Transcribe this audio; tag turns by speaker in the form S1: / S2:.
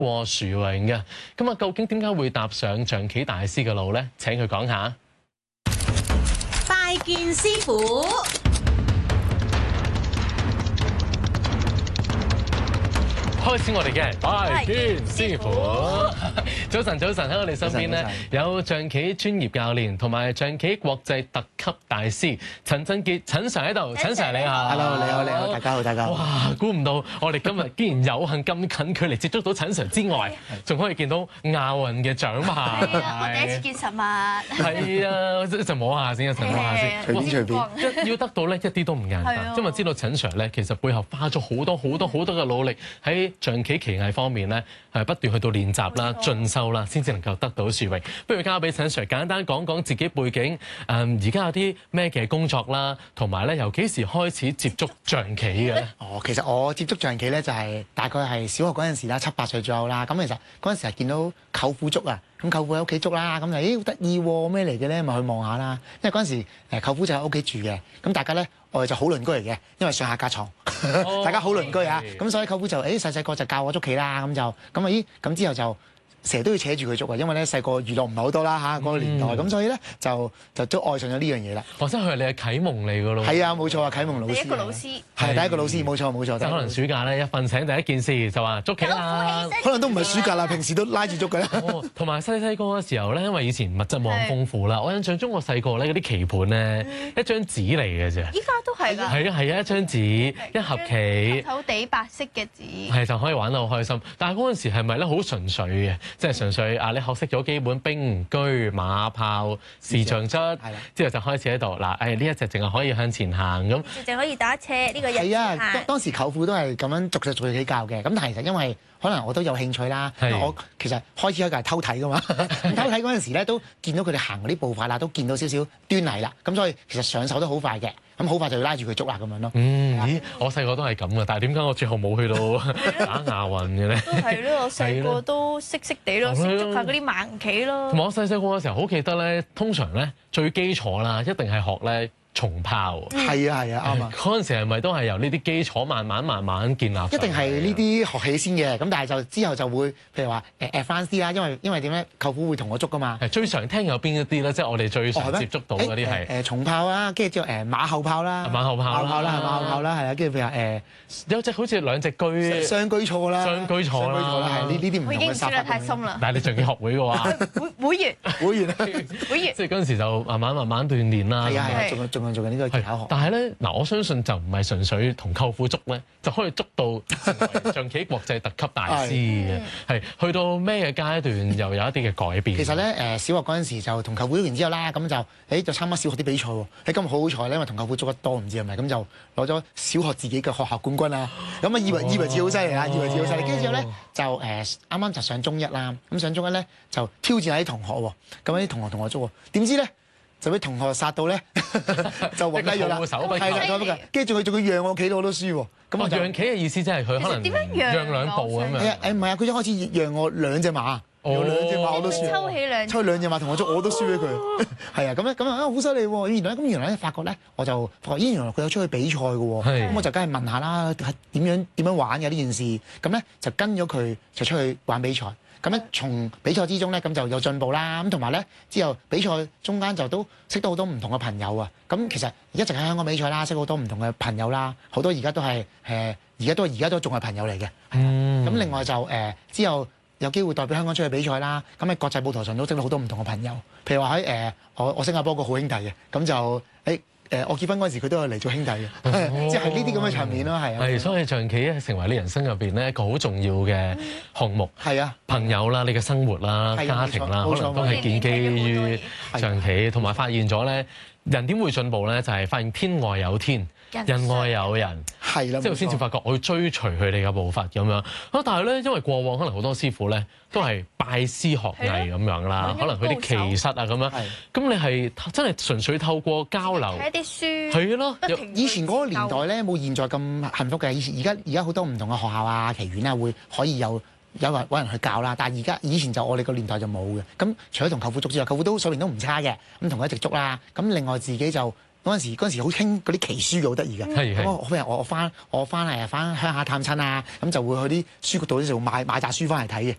S1: 過殊榮嘅。咁啊，究竟點解會踏上象棋大師嘅路呢？請佢講下。
S2: 拜見師傅。
S1: 開始我哋嘅拜見師傅。早晨，早晨，喺我哋身邊咧有象棋專業教練同埋象棋國際特級大師陳振傑陳 Sir 喺度。陳 Sir 你好。
S3: Hello， 你好，你好，大家好，大家好。
S1: 哇！估唔到我哋今日竟然有幸咁近距離接觸到陳 Sir 之外，仲可以見到亞運嘅獎牌。
S2: 係啊，我第一次見實物。
S1: 係啊，就摸下先，一陣摸下先。
S3: 隨便。
S1: 要得到咧，一啲都唔簡單，因為知道陳 Sir 咧，其實背後花咗好多嘅努力喺象棋棋藝方面咧，係不斷去到練習啦、進修啦，先至能夠得到殊榮。不如交俾陳 Sir 簡單講講自己背景，而家有啲咩嘅工作啦，同埋咧由幾時開始接觸象棋嘅咧？
S3: 其實我接觸象棋咧就係大概係小學嗰陣時啦，7、8歲左右啦。咁其實嗰陣時係見到舅父捉啊，咁舅父喺屋企捉啦，咁就好得意喎，咩嚟嘅咧？咪去望下啦。因為嗰陣時舅父就喺屋企住嘅，咁大家咧我哋就好鄰居嚟嘅，因為上下隔床，大家好鄰居啊。咁所以舅父就細個就教我捉棋啦，咁之後就成日都要扯住佢捉啊，因為咧細個娛樂唔係好多啦嚇，嗰個年代，咁所以咧就都愛上咗呢樣嘢啦。
S1: 真係佢係你嘅啟蒙嚟㗎咯。
S3: 係啊，冇錯啊，啟蒙老師。
S2: 第一個老師。
S3: 係第一個老師，冇錯。
S1: 就可能暑假咧一瞓醒第一件事就話捉棋啦。
S3: 可能都唔係暑假啦，平時都拉住捉㗎啦。
S1: 同埋細個嘅時候咧，因為以前物質冇咁豐富啦，我印象中我細個咧嗰啲棋盤咧一張紙嚟嘅啫。
S2: 依家都係㗎。
S1: 係啊，一張紙一盒棋，
S2: 厚地白色嘅紙。
S1: 係就可以玩得好開心。但係嗰陣時係咪咧好純粹嘅？即係純粹你學識咗基本兵車馬炮士象卒，之後就開始喺度嗱，呢一隻淨係可以向前行咁，
S2: 淨可以打斜呢個人。
S3: 係啊，當時舅父都係咁樣逐隻棋教嘅。咁但係其實因為可能我都有興趣啦，因為我其實開始開係偷睇㗎嘛。偷睇嗰陣時咧都見到佢哋行嗰啲步伐啦，都見到少少端倪啦。咁所以其實上手都好快嘅。咁好快就要拉住佢捉啦咁樣咯。
S1: 咦，我細個都係咁嘅，但係點解我最後冇去到打亞運嘅咧？
S2: 都係咯，我細個都識地咯，識捉下嗰啲盲棋咯。
S1: 同埋我細個嘅時候好記得咧，通常咧最基礎啦，一定係學咧重炮。
S3: 係啊，啱啊。
S1: 嗰陣時係咪都係由呢啲基礎慢慢建立？
S3: 一定係呢啲學起先嘅，咁但係就之後就會譬如話advance 啲啦，因為點咧？舅父會同我捉噶嘛。
S1: 最常聽有邊一啲咧？即係我哋最常接觸到嗰啲係
S3: 重炮啦，跟住之後馬後炮啦，
S1: 馬後炮啦，
S3: 係啊，跟住譬如話
S1: 有隻好似兩隻車
S3: 雙車錯啦，
S1: 雙車錯啦，
S3: 係呢啲唔同嘅殺法。
S2: 我已經輸得太深啦。
S1: 但係你仲要學會嘅話，
S2: 會員，
S1: 即係嗰陣時就慢慢鍛鍊啦。
S3: 係啊，仲做緊呢個技巧學。
S1: 但係咧嗱，我相信就唔係純粹同舅父捉咧，就可以捉到成為象棋國際特級大師嘅。係去到咩嘅階段又有一啲嘅改變？
S3: 其實咧小學嗰陣時就同舅父捉完之後啦，咁就參加小學啲比賽喎。今日好彩咧，因為同舅父捉得多，唔知係咪咁就攞咗小學自己嘅學校冠軍啦。咁啊以為自己好犀利啦，跟住之後咧就啱啱就上中一啦。咁上中一咧就挑戰下啲同學喎。咁啲同學同我捉喎，點知咧就俾同學殺到咧，就暈低咗啦。係啦，跟住仲要讓我企到我都輸喎。
S1: 咁讓棋嘅意思即係佢可能讓兩步咁樣。
S3: 唔係啊，佢一開始讓我兩隻馬，有兩隻馬我都輸。抽起兩隻馬同我捉，我都輸俾佢。係啊，咁好犀利喎！原來咧發覺咧，我就發覺原來佢有出去比賽嘅喎。咁我就梗係問下啦，點樣玩嘅呢件事？咁咧就跟咗佢就出去玩比賽。咁咧從比賽之中咧，咁就有進步啦。咁同埋咧之後比賽中間就都識到好多唔同嘅朋友啊。咁其實一直喺香港比賽啦，識好多唔同嘅朋友啦，好多而家都仲係朋友嚟嘅。咁另外就之後有機會代表香港出去比賽啦。咁喺國際舞台上都識到好多唔同嘅朋友。譬如話喺我新加坡個好兄弟嘅，咁就我結婚嗰陣時佢都有嚟做兄弟嘅，即係呢啲咁嘅場面咯，係啊。
S1: 所以象棋成為你人生入邊咧一個好重要嘅項目。
S3: 係啊，朋
S1: 友啦，你嘅生活啦、家庭啦，可能都係建基於象棋，同埋發現咗咧，人點會進步咧？就係發現天外有天，人外有人，
S3: 係啦，
S1: 之後先至發覺我要追隨佢哋嘅步伐咁樣。但係咧，因為過往可能好多師傅咧都係拜師學藝咁樣啦，可能佢啲棋室啊咁樣。咁你係真係純粹透過交流
S2: 睇啲書，
S1: 係咯。
S3: 以前嗰個年代咧冇現在咁幸福嘅。而家好多唔同嘅學校啊、棋院啊，可以有揾人去教啦。但係以前就我哋個年代就冇嘅。咁除咗同舅父捉之外，舅父都水平都唔差嘅。咁同佢一直捉啦。咁另外自己就嗰陣時好興嗰啲奇書嘅，好得意嘅。咁譬如我翻鄉下探親啊，咁就會去啲書局度咧就買紮書翻嚟睇嘅。